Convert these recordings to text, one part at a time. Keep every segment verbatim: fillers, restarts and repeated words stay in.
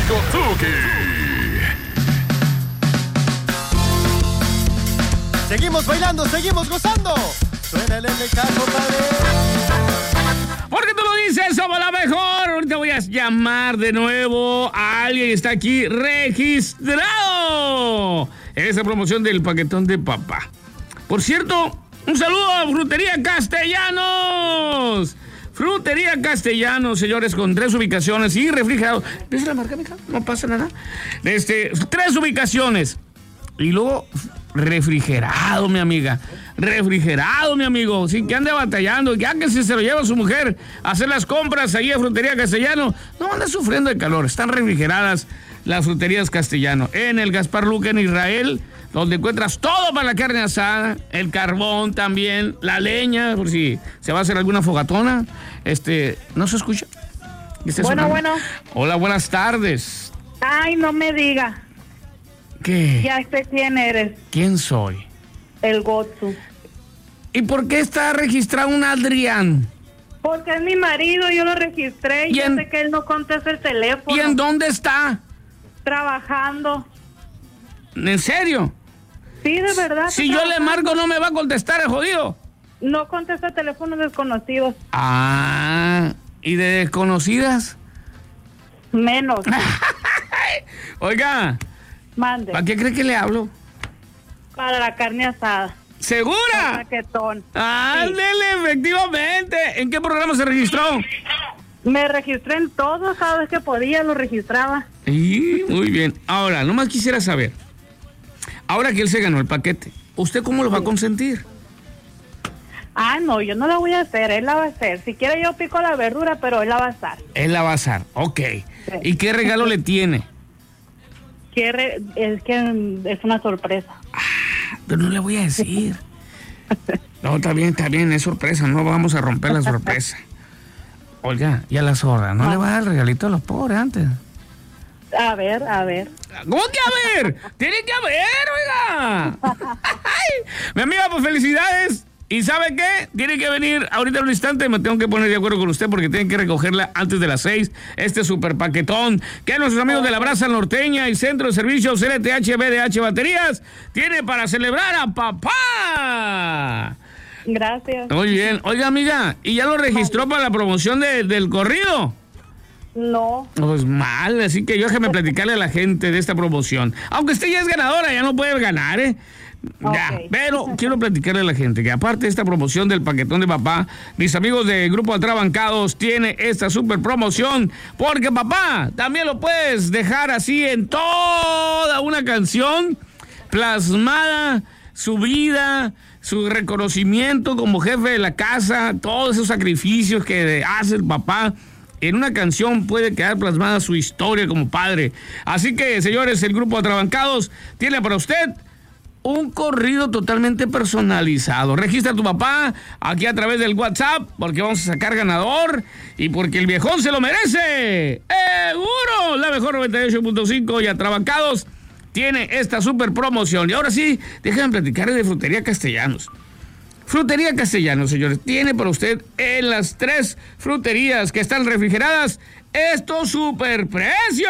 Disco Tuki. Seguimos bailando, seguimos gozando. Suena el M K, compadre. Porque tú lo dices, somos la mejor. Ahorita voy a llamar de nuevo a alguien que está aquí registrado en esta promoción del paquetón de papá. Por cierto, un saludo a Frutería Castellanos. Frutería Castellanos, señores, con tres ubicaciones y refrigerado. ¿Ves la marca, mija? No pasa nada. Este, tres ubicaciones. Y luego refrigerado, mi amiga. Refrigerado, mi amigo. Sin que ande batallando. Ya que si se lo lleva su mujer a hacer las compras ahí a Frutería Castellano, no anda sufriendo de calor. Están refrigeradas las Fruterías Castellano. En el Gaspar Luque, en Israel, donde encuentras todo para la carne asada, el carbón también, la leña, por si se va a hacer alguna fogatona. Este, ¿no se escucha? Bueno, sonando? bueno. Hola, buenas tardes. Ay, no me diga. ¿Qué? Ya sé quién eres. ¿Quién soy? El Gotsu. ¿Y por qué está registrado un Adrián? Porque es mi marido, yo lo registré y yo en... sé que él no contesta el teléfono. ¿Y en dónde está? Trabajando. ¿En serio? Sí, de verdad. Si yo le marco, no me va a contestar el jodido. No contesta teléfonos desconocidos. Ah, ¿y de desconocidas? Menos. Oiga, Mande. ¿para qué cree que le hablo? Para la carne asada. ¿Segura? Paquetón. Ándele, sí. Efectivamente. ¿En qué programa se registró? Me registré en todo, cada vez que podía lo registraba. Sí, muy bien. Ahora, nomás quisiera saber, ahora que él se ganó el paquete, ¿usted cómo lo va a consentir? Ah, no, yo no la voy a hacer, él la va a hacer. Si quiere yo pico la verdura, pero él la va a hacer. Él la va a hacer, ok. Sí. ¿Y qué regalo le tiene? Quiere, es que es una sorpresa. Ah, pero no le voy a decir. No, está bien, está bien, es sorpresa, no vamos a romper la sorpresa. Oiga, y a la zorra, ¿no ah. le va a dar el regalito a los pobres antes? A ver, a ver. ¿Cómo que a ver? Tiene que haber, oiga. Mi amiga, pues felicidades. ¿Y sabe qué? Tiene que venir ahorita en un instante. Me tengo que poner de acuerdo con usted porque tienen que recogerla antes de las seis. Este super paquetón que nuestros amigos de la Brasa Norteña y Centro de Servicios L T H B D H Baterías tiene para celebrar a papá. Gracias. Muy bien. Oiga, amiga, ¿y ya lo registró para la promoción de, del corrido? No. Pues mal, así que yo déjeme platicarle a la gente de esta promoción. Aunque usted ya es ganadora, ya no puede ganar, ¿eh? Ya, okay. Pero quiero platicarle a la gente que aparte de esta promoción del paquetón de papá, mis amigos de Grupo Atrabancados tiene esta super promoción, porque papá también lo puedes dejar así en toda una canción plasmada, su vida, su reconocimiento como jefe de la casa, todos esos sacrificios que hace el papá. En una canción puede quedar plasmada su historia como padre. Así que, señores, el Grupo Atrabancados tiene para usted un corrido totalmente personalizado. Registra a tu papá aquí a través del WhatsApp porque vamos a sacar ganador y porque el viejón se lo merece. ¡Seguro! La mejor noventa y ocho punto cinco y Atrabancados tiene esta super promoción. Y ahora sí, déjenme platicarles de Frutería Castellanos. Frutería Castellanos, señores, tiene para usted en las tres fruterías que están refrigeradas estos super precios.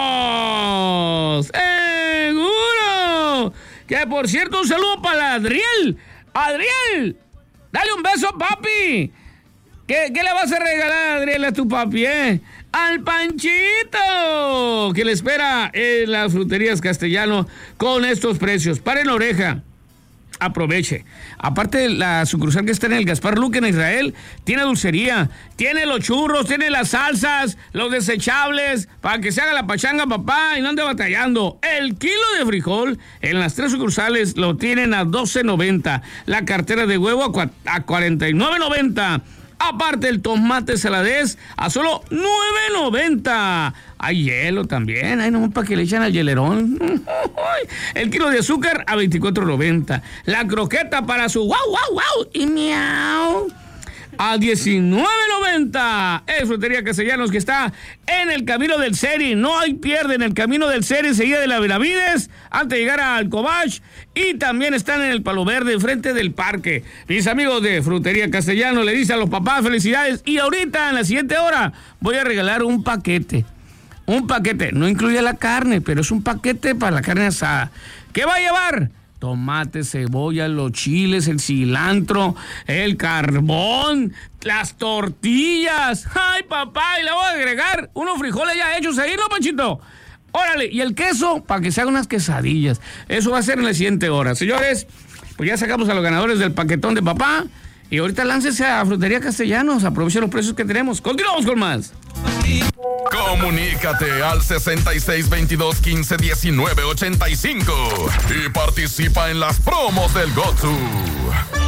¡Seguro! Que por cierto, un saludo para Adriel. Adriel, dale un beso, papi. ¿Qué, qué le vas a regalar, Adriel, a tu papi, eh? Al Panchito, que le espera en las fruterías Castellano con estos precios. Paren la oreja. Aproveche. Aparte, la sucursal que está en el Gaspar Luque en Israel tiene dulcería, tiene los churros, tiene las salsas, los desechables, para que se haga la pachanga, papá, y no ande batallando. El kilo de frijol en las tres sucursales lo tienen a doce noventa. La cartera de huevo a cuarenta y nueve noventa. Aparte, el tomate saladez a solo nueve noventa. Hay hielo también, hay nomás para que le echen al hielerón. El kilo de azúcar a veinticuatro noventa. La croqueta para su guau, guau, guau y miau a diecinueve noventa. Es Frutería Castellanos, que está en el camino del Seri. No hay pierde, en el camino del Seri, enseguida de la Benavides, antes de llegar al Cobach. Y también están en el Palo Verde, enfrente del parque. Mis amigos de Frutería Castellanos le dicen a los papás felicidades. Y ahorita, en la siguiente hora, voy a regalar un paquete. un paquete, no incluye la carne, pero es un paquete para la carne asada. ¿Qué va a llevar? Tomate, cebolla, los chiles, el cilantro, el carbón, las tortillas. ¡Ay, papá! Y le voy a agregar unos frijoles ya hechos ahí, ¿no, Panchito? Órale, y el queso para que se hagan unas quesadillas. Eso va a ser en la siguiente hora. Señores, pues ya sacamos a los ganadores del paquetón de papá. Y ahorita láncese a Frutería Castellanos. Aproveche los precios que tenemos. Continuamos con más. Comunícate al sesenta y seis veintidós quince diecinueve ochenta y cinco y participa en las promos del Gotsu.